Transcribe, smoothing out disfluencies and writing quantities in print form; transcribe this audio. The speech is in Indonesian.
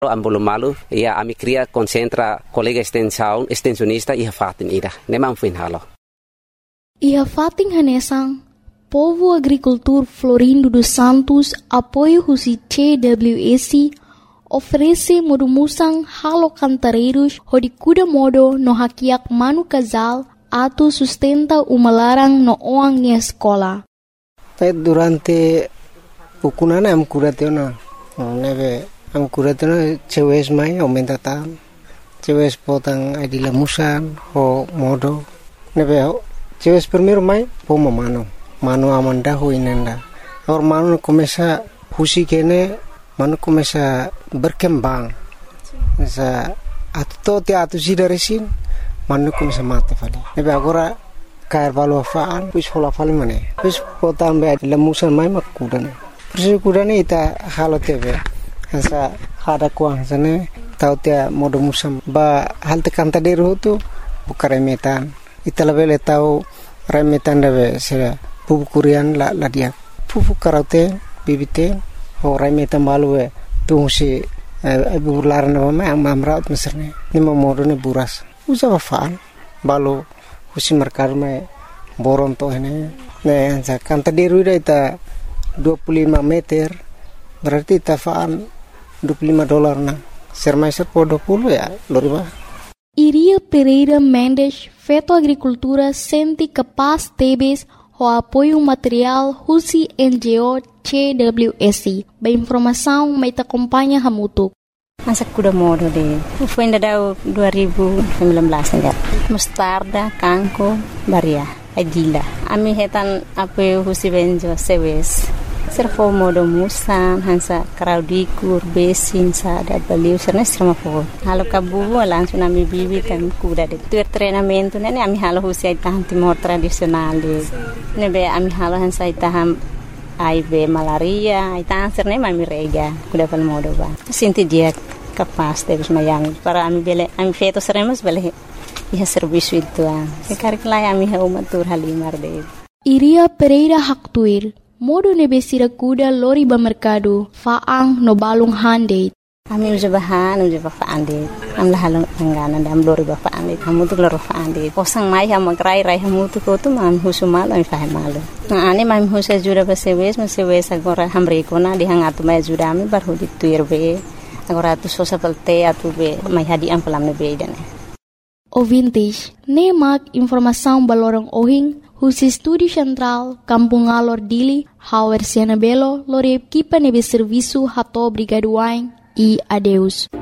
Ambolo malu, ia ami cria concentra colega extensionista iha fatin ida. Nemang fin halo. Iha fatin hanesang, Povo Agricultor Florindo dos Santos, apoio husi CWSC, oferece modumusang halo cantareiros hodi kuda modo no hakiak manu casal atu sustenta umalarang no oang ni escola. Durante ukunana am kuratena, neve am kuratena cewes mai aumenta tan, cewes potang adila musan ho modo, neve cewes primero mai pomo mano amanda ho inenda. Or mano começa husi kene, mano começa berkembang, sa atu sida resin, mano começa mate fali. Neve agora kair balu afaan, pus hola fali mane, pus potang be adila musan mai makudane. Persis kudane ita halo tebe. Sa ada kuang sana tau tia modo musam ba hal tekan taderu tu buka remetan ita lebele tau remetan dawe sera pupu kurian la dia pupu karaute bibite ho remetan balu tu si ibu laran nama amraut meserne ni modo ne buras usa faan balu husi merkar me boron to hene ne sa kan taderu ita 25 meter berarti tafaan $25 na. Sermaiser po 20 ya, loriba. Iria Pereira Mendes, Feto Agricultura, sente capaz tebes o apoio material Husi NGO CWSC. Ba informação may ta acompanha hamutuk. Masa kuda modo de. Foi ainda dau 2019 enggak. Mustarda, kangko, baria, adila. Ami hetan apoio Husi NGO sewes. Servo modo musan hansa kraudikur besin sa da baliu serna serma po halo kabu langsung ami bibit kan kuda de tuer treinamento nene ami halo husi tahan timor tradisional de nebe ami halo hansa taham aibe malaria ita serna ami rega kuda pal modo ba sinti dia kapas de mayang para ami bele ami feto seremos bele ia serviço itu sekarang lai ami ha umatur halimar de Iria Pereira Haktuir modo nebesira kuda lori ba mercado faang no balung handate. Ami uja faang de. Am lahalong anggana dam lori ba faang de. Hamu tu lori faang de. Posang mai hamu rai hamu tu ko tu mam husu mal am fahe malu. Na ane mam husu jura ba sewes agora hamre ko na di hangatu mai jura ami bar hudi tuir be. Agora tu sosa pelte atu be mai hadi am pelam ne be dane. Ouvintes, nemak informação balorong ohing Husi Estúdio Central, Kampung Alor Dili, Hauer Siena Belo, Lore Equipa Nebe Serviço Rato Brigaduain e adeus.